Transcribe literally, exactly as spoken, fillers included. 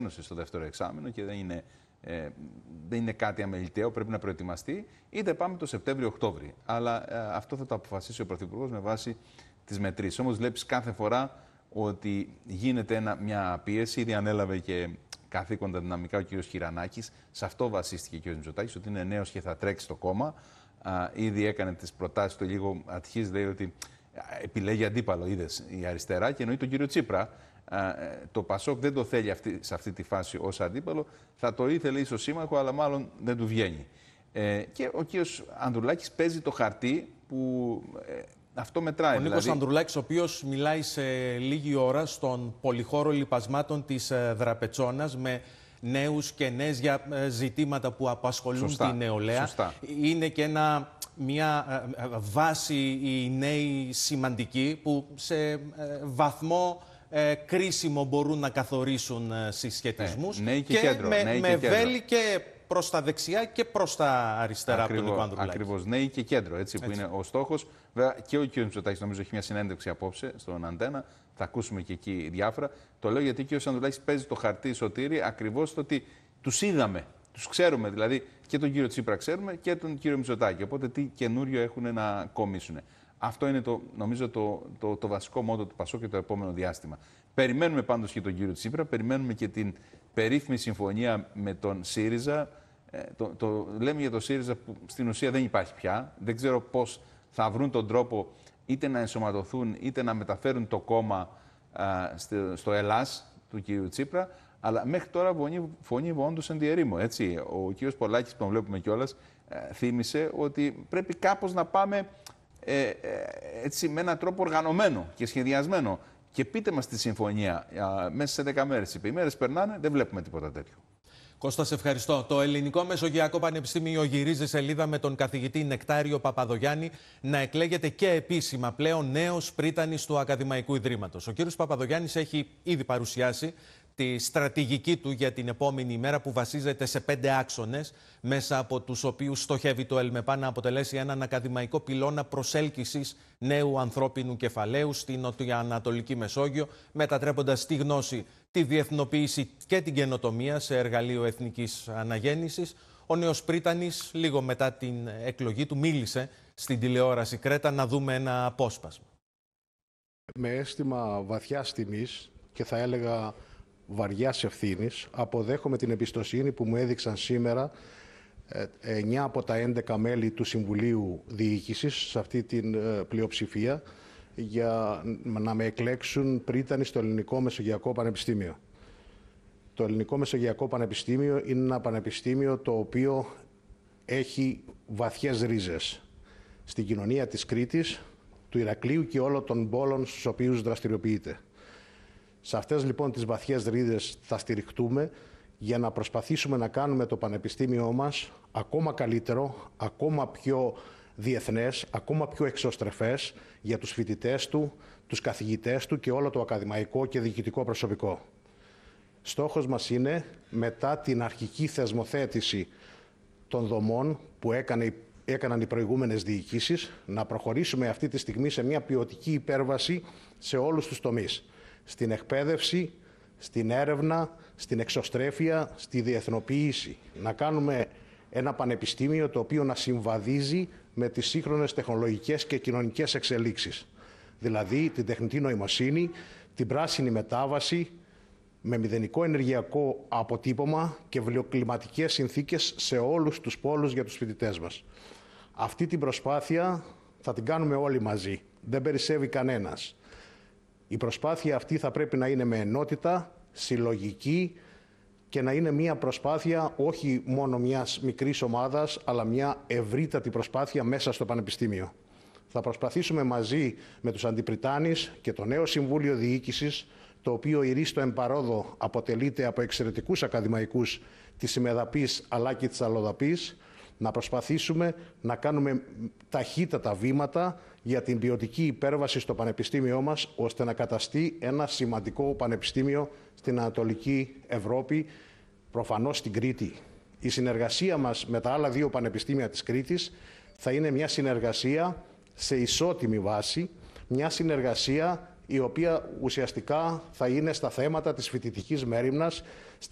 στο δεύτερο εξάμηνο και δεν είναι, ε, δεν είναι κάτι αμεληταίο, πρέπει να προετοιμαστεί, είτε πάμε το Σεπτέμβριο-Οκτώβριο. Αλλά ε, αυτό θα το αποφασίσει ο Πρωθυπουργός με βάση τις μετρήσεις. Όμως βλέπεις κάθε φορά ότι γίνεται ένα, μια πίεση, ήδη ανέλαβε και καθήκοντα δυναμικά ο κ. Χιρανάκης. Σε αυτό βασίστηκε ο κ. Μητσοτάκης, ότι είναι νέος και θα τρέξει το κόμμα. Α, ήδη έκανε τις προτάσεις του, λίγο ατυχής, λέει ότι επιλέγει αντίπαλο, είδες, η αριστερά, και εννοεί τον κύριο Τσίπρα. Α, το Πασόκ δεν το θέλει αυτή, σε αυτή τη φάση ως αντίπαλο. Θα το ήθελε ίσως σύμμαχο, αλλά μάλλον δεν του βγαίνει. Ε, και ο κύριος Ανδρουλάκης παίζει το χαρτί που ε, αυτό μετράει. Ο Νίκος δηλαδή... Ανδρουλάκης, ο οποίος μιλάει σε λίγη ώρα στον πολυχώρο λιπασμάτων της Δραπετσώνας με νέους και νέες για ζητήματα που απασχολούν Σωστά. τη νεολαία. Σωστά. Είναι και ένα... μια βάση οι νέοι σημαντικοί που σε βαθμό ε, κρίσιμο μπορούν να καθορίσουν συσχετισμούς ναι, νέοι και, και κέντρο, με, νέοι με και βέλη και προς τα δεξιά και προς τα αριστερά. Ακριβώς, από τον Νίκο Ανδρουλάκη. Ακριβώς, νέοι και κέντρο, έτσι, που έτσι. είναι ο στόχος. Βέβαια και ο κ. Μητσοτάκης νομίζω έχει μια συνέντευξη απόψε στον Αντένα, θα ακούσουμε και εκεί διάφορα. Το λέω γιατί ο κ. Ανδρουλάκης παίζει το χαρτί, Σωτήρη, ακριβώς το ότι τους είδαμε. Τους ξέρουμε, δηλαδή και τον κύριο Τσίπρα ξέρουμε και τον κύριο Μητσοτάκη. Οπότε τι καινούριο έχουν να κομίσουν. Αυτό είναι το, νομίζω το, το, το βασικό μότο του Πασόκ και το επόμενο διάστημα. Περιμένουμε πάντως και τον κύριο Τσίπρα, περιμένουμε και την περίφημη συμφωνία με τον ΣΥΡΙΖΑ. Ε, το, το, λέμε για τον ΣΥΡΙΖΑ που στην ουσία δεν υπάρχει πια. Δεν ξέρω πώς θα βρουν τον τρόπο είτε να ενσωματωθούν είτε να μεταφέρουν το κόμμα α, στο, στο Ελλάς του κύριου Τσίπρα. Αλλά μέχρι τώρα φωνή, φωνή όντως εν διερήμο, έτσι. Ο κύριος Πολάκης, που τον βλέπουμε κιόλας, ε, θύμισε ότι πρέπει κάπως να πάμε ε, ε, έτσι, με έναν τρόπο οργανωμένο και σχεδιασμένο. Και πείτε μας τη συμφωνία ε, μέσα σε δέκα μέρες. Οι μέρες περνάνε, δεν βλέπουμε τίποτα τέτοιο. Κώστα, σε ευχαριστώ. Το Ελληνικό Μεσογειακό Πανεπιστήμιο γυρίζει σελίδα με τον καθηγητή Νεκτάριο Παπαδογιάννη να εκλέγεται και επίσημα πλέον νέος πρίτανης του Ακαδημαϊκού Ιδρύματος. Ο κύριος Παπαδογιάννης έχει ήδη παρουσιάσει τη στρατηγική του για την επόμενη ημέρα που βασίζεται σε πέντε άξονες, μέσα από τους οποίους στοχεύει το ΕΛΜΕΠΑ να αποτελέσει έναν ακαδημαϊκό πυλώνα προσέλκυσης νέου ανθρώπινου κεφαλαίου στην νοτιοανατολική Μεσόγειο, μετατρέποντας τη γνώση, τη διεθνοποίηση και την καινοτομία σε εργαλείο εθνικής αναγέννησης. Ο νέος πρίτανης, λίγο μετά την εκλογή του, μίλησε στην τηλεόραση Κρέτα. Να δούμε ένα απόσπασμα. Με αίσθημα βαθιάς τιμής και θα έλεγα βαριάς ευθύνης, αποδέχομαι την εμπιστοσύνη που μου έδειξαν σήμερα εννιά από τα έντεκα μέλη του Συμβουλίου Διοίκησης, σε αυτή την πλειοψηφία, για να με εκλέξουν πρίτανη στο Ελληνικό Μεσογειακό Πανεπιστήμιο. Το Ελληνικό Μεσογειακό Πανεπιστήμιο είναι ένα πανεπιστήμιο το οποίο έχει βαθιές ρίζες στην κοινωνία της Κρήτης, του Ηρακλείου και όλων των πόλων στους οποίους δραστηριοποιείται. Σε αυτές λοιπόν τις βαθιές ρίζες θα στηριχτούμε για να προσπαθήσουμε να κάνουμε το πανεπιστήμιό μας ακόμα καλύτερο, ακόμα πιο διεθνές, ακόμα πιο εξωστρεφές για τους φοιτητές του, τους καθηγητές του και όλο το ακαδημαϊκό και διοικητικό προσωπικό. Στόχος μας είναι, μετά την αρχική θεσμοθέτηση των δομών που έκανε, έκαναν οι προηγούμενες διοικήσεις, να προχωρήσουμε αυτή τη στιγμή σε μια ποιοτική υπέρβαση σε όλους τους τομείς. Στην εκπαίδευση, στην έρευνα, στην εξωστρέφεια, στη διεθνοποίηση. Να κάνουμε ένα πανεπιστήμιο το οποίο να συμβαδίζει με τις σύγχρονες τεχνολογικές και κοινωνικές εξελίξεις. Δηλαδή την τεχνητή νοημοσύνη, την πράσινη μετάβαση, με μηδενικό ενεργειακό αποτύπωμα και βιοκλιματικές συνθήκες σε όλους τους πόλους για τους φοιτητές μας. Αυτή την προσπάθεια θα την κάνουμε όλοι μαζί. Δεν περισσεύει κανένας. Η προσπάθεια αυτή θα πρέπει να είναι με ενότητα, συλλογική και να είναι μια προσπάθεια όχι μόνο μιας μικρής ομάδας, αλλά μια ευρύτατη προσπάθεια μέσα στο Πανεπιστήμιο. Θα προσπαθήσουμε μαζί με τους αντιπριτάνεις και το νέο Συμβούλιο Διοίκησης, το οποίο ηρίστο εμπαρόδο αποτελείται από εξαιρετικούς ακαδημαϊκούς της ημεδαπής αλλά και της αλλοδαπής, να προσπαθήσουμε να κάνουμε ταχύτατα βήματα για την ποιοτική υπέρβαση στο πανεπιστήμιό μας, ώστε να καταστεί ένα σημαντικό πανεπιστήμιο στην Ανατολική Ευρώπη, προφανώς στην Κρήτη. Η συνεργασία μας με τα άλλα δύο πανεπιστήμια της Κρήτης θα είναι μια συνεργασία σε ισότιμη βάση, μια συνεργασία η οποία ουσιαστικά θα είναι στα θέματα της φοιτητικής μέριμνας,